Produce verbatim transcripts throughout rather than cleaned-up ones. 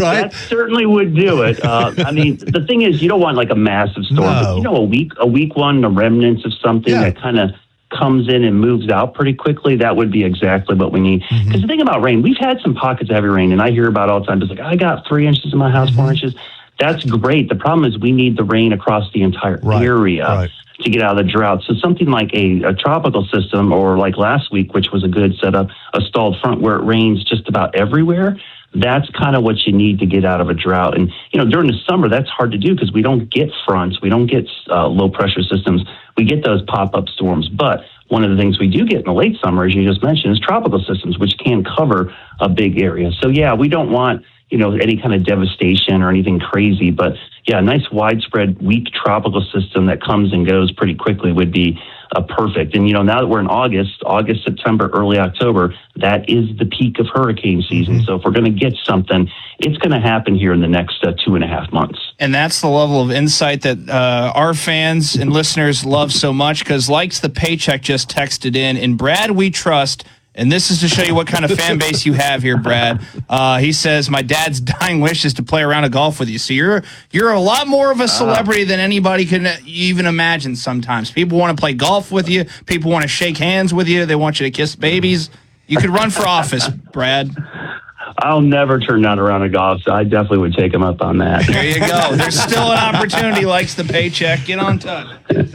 right? That certainly would do it. Uh, I mean, the thing is, you don't want like a massive storm, No. but you know, a weak, a weak one, the remnants of something Yeah. that kind of comes in and moves out pretty quickly. That would be exactly what we need. Because Mm-hmm. the thing about rain, we've had some pockets of heavy rain, and I hear about all the time. It's like, I got three inches in my house, Mm-hmm. four inches. That's great. The problem is we need the rain across the entire Right, area right. to get out of the drought. So something like a, a tropical system, or like last week, which was a good setup, a stalled front where it rains just about everywhere. That's kind of what you need to get out of a drought. And, you know, during the summer, that's hard to do because we don't get fronts. We don't get uh, low pressure systems. We get those pop-up storms. But one of the things we do get in the late summer, as you just mentioned, is tropical systems, which can cover a big area. So, yeah, we don't want, you know, any kind of devastation or anything crazy. But, yeah, a nice widespread weak tropical system that comes and goes pretty quickly would be uh, perfect. And, you know, now that we're in August, August, September, early October, that is the peak of hurricane season. Mm-hmm. So if we're going to get something, it's going to happen here in the next uh, two and a half months. And that's the level of insight that uh, our fans and listeners love so much, because Likes the Paycheck just texted in, "In Brad we trust." And this is to show you what kind of fan base you have here, Brad. Uh, he says, "My dad's dying wish is to play a round of golf with you." So you're you're a lot more of a celebrity uh, than anybody can even imagine sometimes. People want to play golf with you. People want to shake hands with you. They want you to kiss babies. You could run for office, Brad. I'll never turn down a round of golf, so I definitely would take him up on that. There you go. There's still an opportunity. Likes the Paycheck. Get on touch.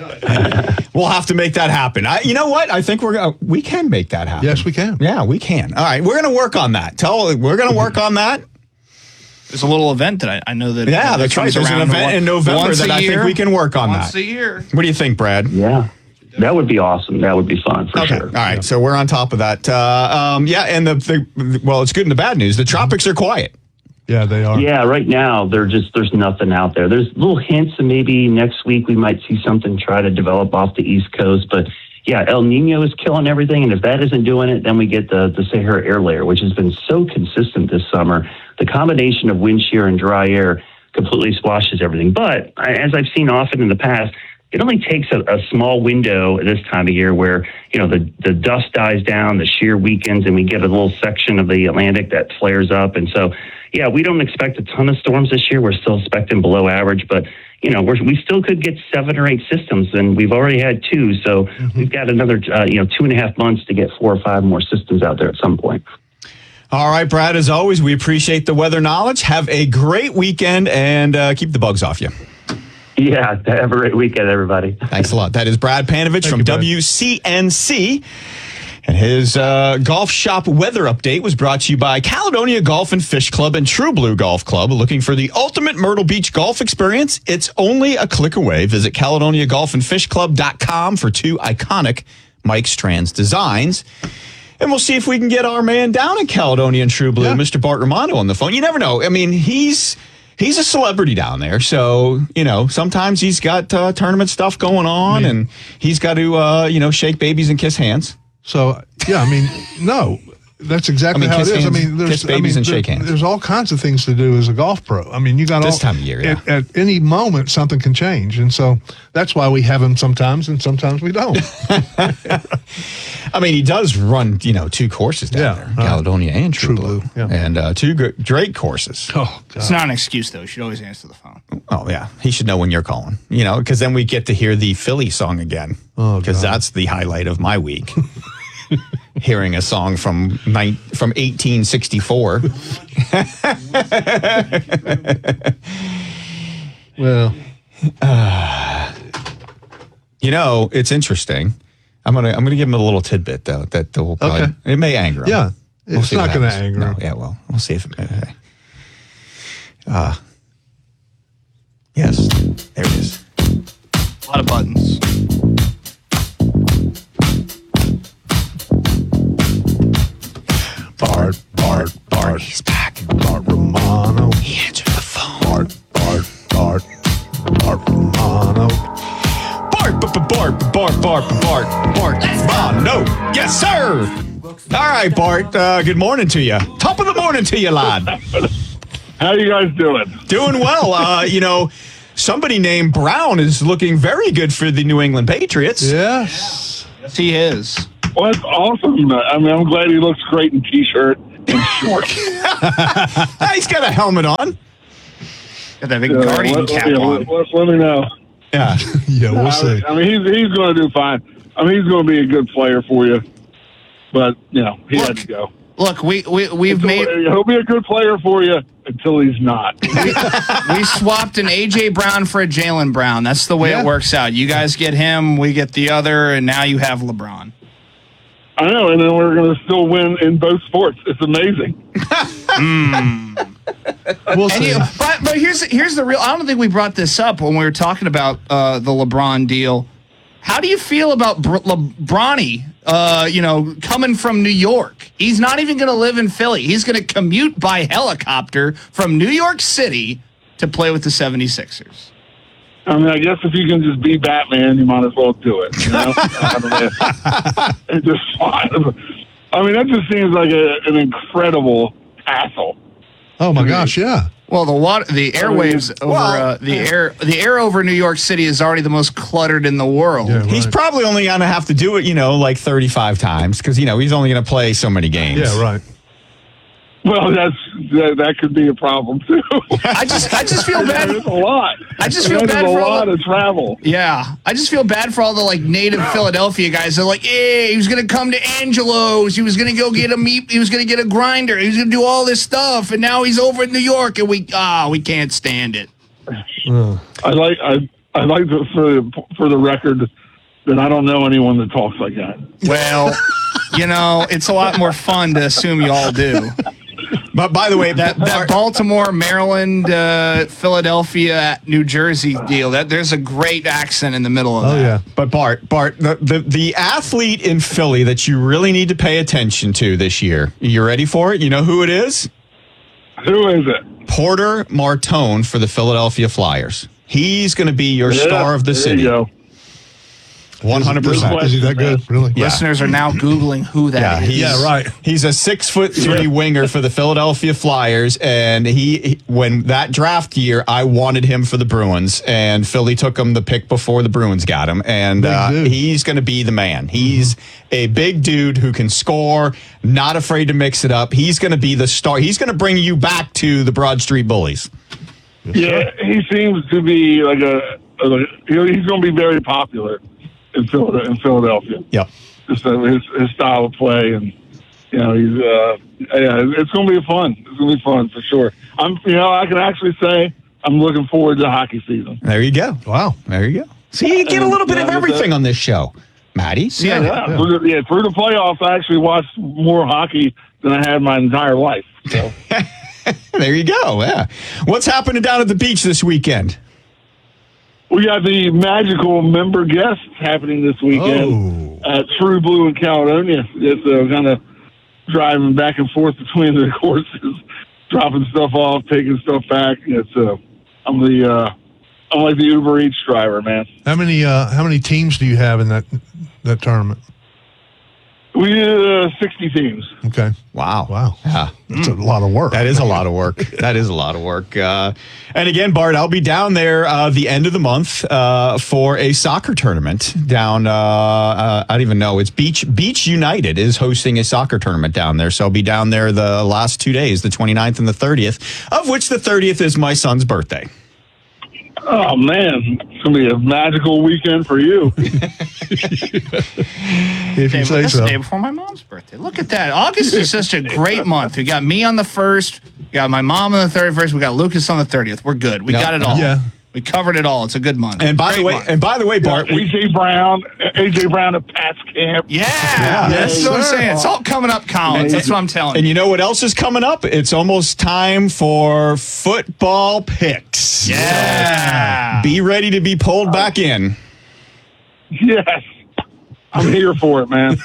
We'll have to make that happen. I, you know what? I think we're gonna, we can make that happen. Yes, we can. Yeah, we can. All right, we're going to work on that. Tell we're going to work on that. There's a little event that I, I know that. Yeah, uh, that's right. There's an event one, in November that I year, think we can work on once that. Once a year. What do you think, Brad? Yeah. That would be awesome. That would be fun for okay. sure. All right, so we're on top of that. Uh, um, yeah, and the, the well, it's good and the bad news. The tropics are quiet. Yeah, they are. Yeah, right now they're just there's nothing out there. There's little hints, and maybe next week we might see something try to develop off the East Coast. But yeah, El Nino is killing everything, and if that isn't doing it, then we get the the Sahara air layer, which has been so consistent this summer. The combination of wind shear and dry air completely squashes everything. But as I've seen often in the past, it only takes a, a small window at this time of year where, you know, the, the dust dies down, the shear weakens, and we get a little section of the Atlantic that flares up. And so, yeah, we don't expect a ton of storms this year. We're still expecting below average, but, you know, we're, we still could get seven or eight systems, and we've already had two. So mm-hmm. we've got another, uh, you know, two and a half months to get four or five more systems out there at some point. All right, Brad, as always, we appreciate the weather knowledge. Have a great weekend, and uh, keep the bugs off you. Yeah, have a great weekend, everybody. Thanks a lot. That is Brad Panovich Thank from you, Brad. W C N C. And his uh, golf shop weather update was brought to you by Caledonia Golf and Fish Club and True Blue Golf Club. Looking for the ultimate Myrtle Beach golf experience? It's only a click away. Visit Caledonia Golf and Fish Club dot com for two iconic Mike Strands designs. And we'll see if we can get our man down in Caledonia and True Blue, yeah. Mister Bart Romano, on the phone. You never know. I mean, he's... He's a celebrity down there, so, you know, sometimes he's got uh, tournament stuff going on, I mean, and he's got to, uh, you know, shake babies and kiss hands. So, yeah, I mean, no, that's exactly I mean, how it is. hands, I mean, there's, kiss babies I mean, and there, shake hands. There's all kinds of things to do as a golf pro. I mean, you got this all, time of year, yeah. At, at any moment, something can change, and so that's why we have him sometimes, and sometimes we don't. I mean, he does run, you know, two courses down yeah, there, uh, Caledonia and True, True Blue, Blue yeah. and uh, two g- great courses. Oh, God. It's not an excuse, though. You should always answer the phone. Oh, yeah. He should know when you're calling, you know, because then we get to hear the Philly song again, because oh, that's the highlight of my week. Hearing a song from ni- from eighteen sixty-four. Well, uh, you know, it's interesting. I'm gonna I'm gonna give him a little tidbit though that will probably okay. It may anger him. Yeah, we'll it's not going to anger him. No, yeah, well, we'll see if it. Okay. Uh, yes, there it is. A lot of buttons. Bart, Bart, Bart. He's back. Bart Romano. He answered the phone. Bart, Bart, Bart. Bart Romano. Bart, Bart, Bart, Bart, Bart, Bart, Bart. Romano. Yes, sir. All right, Bart. Uh, good morning to you. Top of the morning to you, lad. How you guys doing? Doing well. Uh, you know, somebody named Brown is looking very good for the New England Patriots. Yes. Yes, he is. Well, that's awesome. I mean, I'm glad he looks great in T-shirt. in shorts. He's got a helmet on. Got that big Uh, guardian let, cap yeah, on. let, let- let me know. Yeah. Yeah, we'll I, see. I mean, he's he's going to do fine. I mean, he's going to be a good player for you. But you know, he had Look, to go. Look, we, we, we've So, made... he'll be a good player for you until he's not. We swapped an A J Brown for a Jalen Brown. That's the way Yeah. it works out. You guys get him, we get the other, and now you have LeBron. I know, and then we're going to still win in both sports. It's amazing. We'll And see. you, but but here's here's the real. I don't think we brought this up when we were talking about uh, the LeBron deal. How do you feel about Br- LeBronny? Uh, you know, coming from New York, he's not even going to live in Philly. He's going to commute by helicopter from New York City to play with the seventy-sixers. I mean, I guess if you can just be Batman, you might as well do it. You know, I don't know. It's just fine. I mean, that just seems like a, an incredible hassle. Oh my gosh, yeah. Well, the water, the airwaves over well, uh, the air, the air over New York City is already the most cluttered in the world. Yeah, He's right. probably only going to have to do it, you know, like thirty-five times because, you know, he's only going to play so many games. Yeah, right. Well, that's that, that could be a problem too. I just, I just feel bad. It's a lot. I just feel That is bad a for all lot the- of travel. Yeah, I just feel bad for all the like native Philadelphia guys. They're like, "Hey, he was gonna come to Angelo's. He was gonna go get a meat. He was gonna get a grinder. He was gonna do all this stuff, and now he's over in New York, and we ah, we can't stand it." I like I I like to, for the, for the record that I don't know anyone that talks like that. Well, you know, it's a lot more fun to assume you all do. But by the way, That that Baltimore, Maryland, uh, Philadelphia, New Jersey deal. That there's a great accent in the middle of Oh that. yeah. But Bart, Bart, the, the the athlete in Philly that you really need to pay attention to this year. You ready for it? You know who it is? Who is it? Porter Martone for the Philadelphia Flyers. He's going to be your Yeah, star of the there city. You go. One hundred Good percent. question. Is he that good? Really? Yeah. Listeners are now Googling who that Yeah, is. he's, Yeah, right. He's a six foot three Yeah. winger for the Philadelphia Flyers, and he, he- when that draft year, I wanted him for the Bruins, and Philly took him the pick before the Bruins got him, and Big uh, dude. he's going to be the man. He's a big dude who can score, not afraid to mix it up. He's going to be the star. He's going to bring you back to the Broad Street Bullies. Yeah, he seems to be like a. a he's going to be very popular in Philadelphia. In Philadelphia. Yep. Just uh, his his style of play, and you know, he's uh, yeah, it's going to be fun. It's going to be fun for sure. I'm, you know, I can actually say I'm looking forward to hockey season. There you go. Wow. There you go. See, you get a little bit Yeah, of with everything that- on this show, Maddie. Yeah. Yeah, Through the, yeah, through the playoffs, I actually watched more hockey than I had my entire life. So. There you go. Yeah. What's happening down at the beach this weekend? We got the magical member guests happening this weekend Oh. at True Blue in Caledonia. It's uh, kind of driving back and forth between the courses, dropping stuff off, taking stuff back. It's uh, I'm the uh, I'm like the Uber Eats driver, man. How many uh how many teams do you have in that that tournament? We did uh, sixty teams. Okay. Wow. Wow. Yeah. That's a lot of work. That is a lot of work. That is a lot of work. Uh, and again, Bart, I'll be down there uh, the end of the month uh, for a soccer tournament down. Uh, uh, I don't even know. It's Beach Beach United is hosting a soccer tournament down there. So I'll be down there the last two days, the twenty-ninth and the thirtieth, of which the thirtieth is my son's birthday. Oh man, it's gonna be a magical weekend for you. If you Day, say that's so. the day before my mom's birthday. Look at that. August is such a great month. We got me on the first, we got my mom on the thirty-first, we got Lucas on the thirtieth. We're good. We Yep. got it all. Yeah. We covered it all. It's a good month. And by Great the way, month. and by the way, Bart, A we, J Brown, A J Brown at Pat's camp. yeah, Yeah. that's Yes, what I'm sir. saying. It's all coming up, Collins. That's what I'm telling and you. you know what else is coming up? It's almost time for football picks. Yeah. Be ready to be pulled back in. Yes, I'm here for it, man.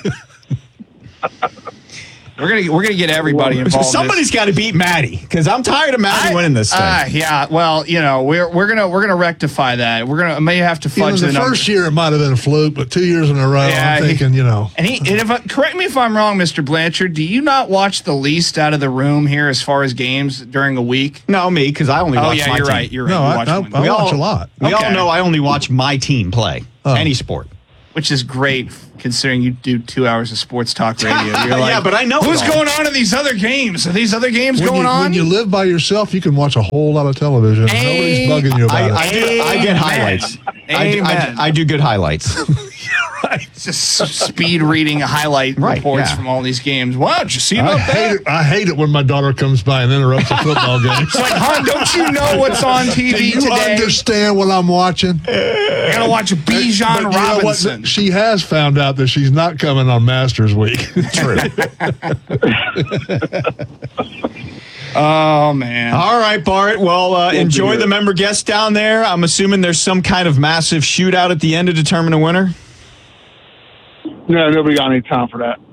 We're gonna we're gonna get everybody involved. Somebody's got to beat Maddie because I'm tired of Maddie I- winning this thing. Ah, yeah. Well, you know, we're we're gonna we're gonna rectify that. We're gonna may have to You know, fudge the the numbers. first year it might have been a fluke, but two years in a row, Yeah, I'm he- thinking, you know. And he, and if I, correct me if I'm wrong, Mister Blanchard, do you not watch the least out of the room here as far as games during a week? no, me because I only Oh watch yeah, my you're team. right. You're right. No, You I, watch I, one. I We watch all- a lot. We Okay. all know I only watch my team play Oh. any sport. which is great considering you do two hours of sports talk radio. You're like, yeah, but I know who's it all. going on in these other games? Are these other games When going you, on? when you live by yourself, you can watch a whole lot of television. Hey, Nobody's bugging you about I, I, it. do, I get Amen. highlights. I, do- I, Amen. do- I do good highlights. It's just speed reading highlight Right, reports yeah. from all these games. Wow, did you see I about hate that? it. I hate it when my daughter comes by and interrupts a football game. It's like, hon, don't you know what's on T Do V you today? understand what I'm watching? I gotta watch Bijan But you know what? Robinson. She has found out that she's not coming on Masters Week. True. Oh man. All right, Bart. Well, uh, enjoy the member guests down there. I'm assuming there's some kind of massive shootout at the end to determine a winner. No, nobody got any time for that.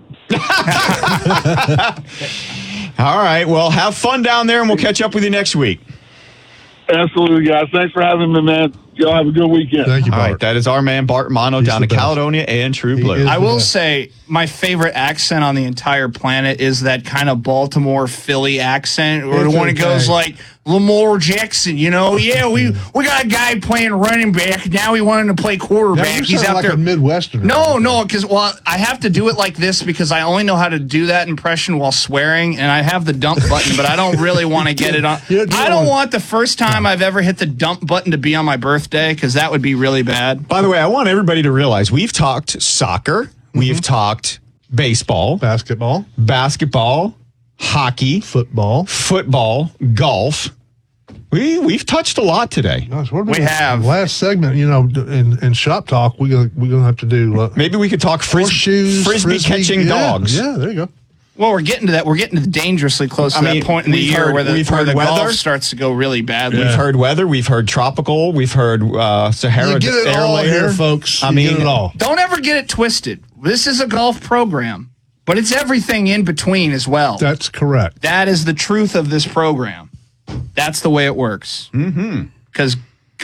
All right. Well, have fun down there, and we'll catch up with you next week. Absolutely, guys. Thanks for having me, man. Y'all have a good weekend. Thank you, All Bart. right. That is our man, Bart Mono, He's down the in best. Caledonia and True He Blue. is. I will Yeah. say my favorite accent on the entire planet is that kind of Baltimore Philly accent, or It's when it goes okay. like Lamar Jackson. You know, yeah, we we got a guy playing running back. Now we want him to play Now quarterback. you He's sound out like there. a Midwesterner. No, no, because well, I have to do it like this because I only know how to do that impression while swearing, and I have the dump button, but I don't really want to get it on. You don't I don't want- want the first time I've ever hit the dump button to be on my birthday because that would be really bad. By the way, I want everybody to realize we've talked soccer, Mm-hmm. we've talked baseball, Basketball, basketball, hockey, football. football, golf. We we've touched a lot today. Gosh, what We the have. last segment. You know, in, in shop talk, we gonna we're gonna have to do uh, Maybe we could talk fris- horseshoes, frisbee, catching yeah, dogs. Yeah, there you go. Well, we're getting to that. We're getting to dangerously close to I mean, that point in the we've year heard- where the, we've where heard the weather. golf starts to go really badly. We've heard weather, we've heard tropical, we've heard uh, Sahara You get it air all layer. here, folks. I You mean, get it all. Don't ever get it twisted. This is a golf program, but it's everything in between as well. That's correct. That is the truth of this program. That's the way it works. Mm-hmm. Because,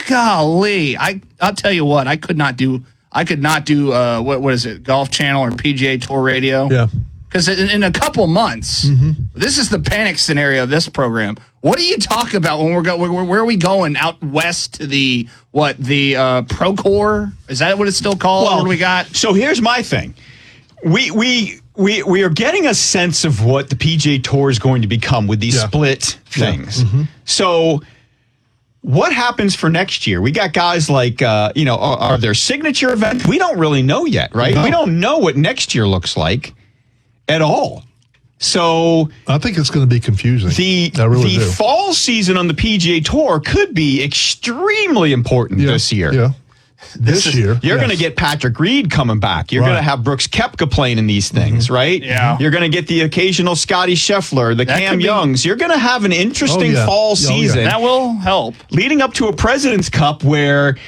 golly, I I'll tell you what, I could not do. I could not do. Uh, what what is it? Golf Channel or P G A Tour Radio? Yeah. Because in, in a couple months, Mm-hmm. this is the panic scenario of this program. What do you talk about when we're going? Where, where are we going? Out west to the what? The uh, Procore? Is that what it's still called? what do we got? So here's my thing. We we we we are getting a sense of what the P G A Tour is going to become with these Yeah. split things. Mm-hmm. So what happens for next year? We got guys like uh, you know, are, are there signature events? We don't really know yet, right? No. We don't know what next year looks like at all. So I think it's going to be confusing. the I really the do. fall season on the P G A Tour could be extremely important Yeah, this year. Yeah. This year, You're yes. going to get Patrick Reed coming back. You're Right. going to have Brooks Koepka playing in these things, right? Yeah. You're going to get the occasional Scotty Scheffler, the That Cam could be- Youngs. You're going to have an interesting Oh, yeah. fall Oh, yeah. season That will help. leading up to a President's Cup where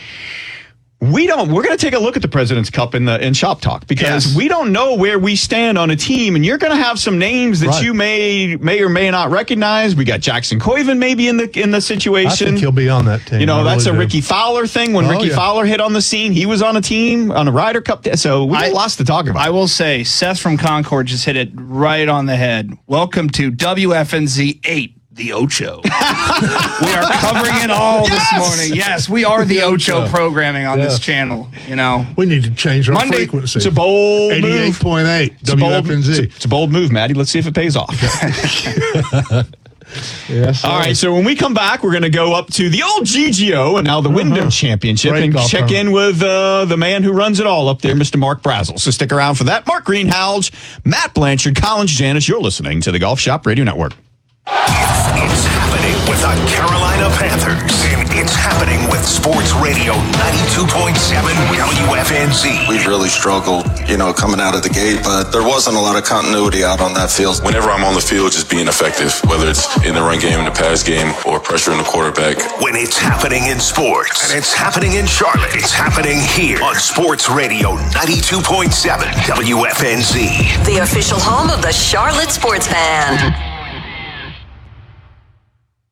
we don't. We're going to take a look at the President's Cup in the in Shop Talk because Yes. we don't know where we stand on a team, and you're going to have some names that Right. you may may or may not recognize. We got Jackson Koiven maybe in the in the I situation. think he'll be on that team. You know, I that's really a do. Ricky Fowler thing. When Oh, Ricky yeah. Fowler hit on the scene, he was on a team on a Ryder Cup. So we got I- lots to talk about. I will say, Seth from Concord just hit it right on the head. Welcome to W F N Z eight, the Ocho. We are covering it all Yes! this morning. Yes, we are the Ocho programming on this Yeah. channel. You know, We need to change our Monday- frequency. it's a bold eighty-eight move. point eight It's a bold, W F N Z. it's a- it's a bold move, Maddie. Let's see if it pays off. Yes. All right, so when we come back, we're going to go up to the old G G O and now the Wyndham Championship Great and golf check tournament. in with uh, the man who runs it all up there, Mister Mark Brazel. So stick around for that. Mark Greenhalgh, Matt Blanchard, Colin Janis. You're listening to the Golf Shop Radio Network. It's happening with the Carolina Panthers. And it's happening with Sports Radio ninety-two point seven W F N Z. We've really struggled, you know, coming out of the gate, but there wasn't a lot of continuity out on that field. Whenever I'm on the field, just being effective, whether it's in the run game, in the pass game, or pressuring the quarterback. When it's happening in sports, and it's happening in Charlotte, it's happening here on Sports Radio ninety-two point seven W F N Z. The official home of the Charlotte Sports Band.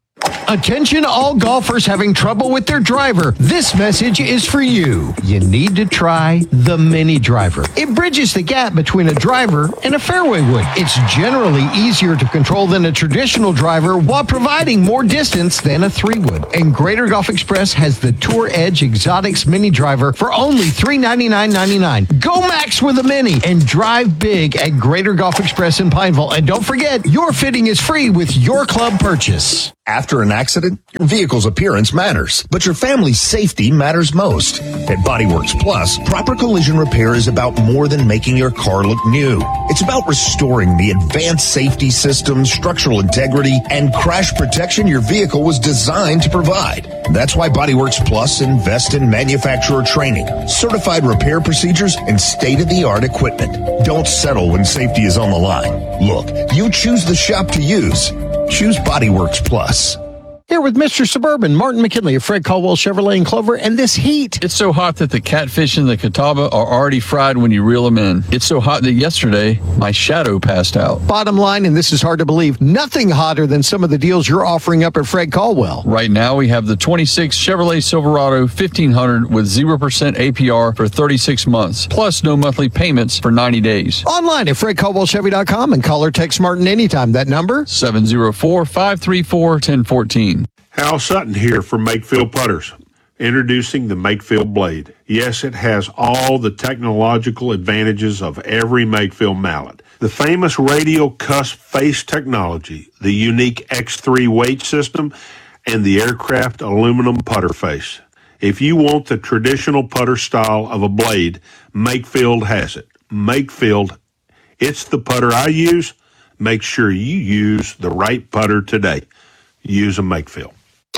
Attention all golfers having trouble with their driver. This message is for you. You need to try the Mini Driver. It bridges the gap between a driver and a fairway wood. It's generally easier to control than a traditional driver while providing more distance than a three would. And Greater Golf Express has the Tour Edge Exotics Mini Driver for only three hundred ninety-nine dollars and ninety-nine cents. Go max with a Mini and drive big at Greater Golf Express in Pineville. And don't forget, your fitting is free with your club purchase. After an accident, your vehicle's appearance matters, but your family's safety matters most. At Bodyworks Plus, proper collision repair is about more than making your car look new. It's about restoring the advanced safety systems, structural integrity, and crash protection your vehicle was designed to provide. That's why Bodyworks Plus invests in manufacturer training, certified repair procedures, and state-of-the-art equipment. Don't settle when safety is on the line. Look, you choose the shop to use. Choose Bodyworks Plus. Here with Mister Suburban, Martin McKinley of Fred Caldwell Chevrolet in Clover, and this heat. It's so hot that the catfish and the catawba are already fried when you reel them in. It's so hot that yesterday, my shadow passed out. Bottom line, and this is hard to believe, nothing hotter than some of the deals you're offering up at Fred Caldwell. Right now, we have the twenty-six Chevrolet Silverado fifteen hundred with zero percent A P R for thirty-six months, plus no monthly payments for ninety days. Online at fred caldwell chevy dot com and call or text Martin anytime. That number? seven oh four, five three four, one oh one four. Hal Sutton here from Makefield Putters. Introducing the Makefield Blade. Yes, it has all the technological advantages of every Makefield mallet. The famous radial cuss face technology, the unique X three weight system, and the aircraft aluminum putter face. If you want the traditional putter style of a blade, Makefield has it. Makefield, it's the putter I use. Make sure you use the right putter today. Use a Makefield.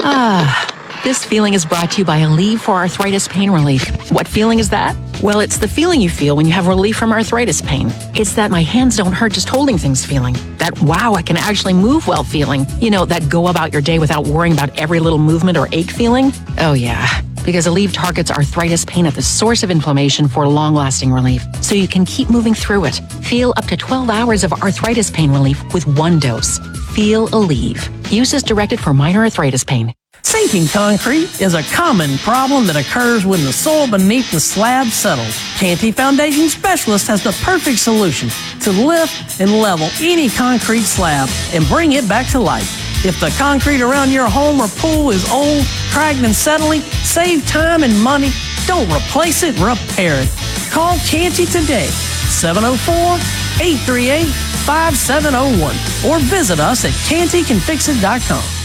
Ah, this feeling is brought to you by Aleve for Arthritis Pain Relief. What feeling is that? Well, it's the feeling you feel when you have relief from arthritis pain. It's that my hands don't hurt just holding things feeling. That wow, I can actually move well feeling. You know, that go about your day without worrying about every little movement or ache feeling. Oh yeah, because Aleve targets arthritis pain at the source of inflammation for long-lasting relief, so you can keep moving through it. Feel up to twelve hours of arthritis pain relief with one dose. Feel Aleve. Use as directed for minor arthritis pain. Sinking concrete is a common problem that occurs when the soil beneath the slab settles. Canty Foundation Specialist has the perfect solution to lift and level any concrete slab and bring it back to life. If the concrete around your home or pool is old, cracked, and settling, save time and money. Don't replace it, repair it. Call Canty today, seven oh four, eight three eight, five seven oh one, or visit us at canty can fix it dot com.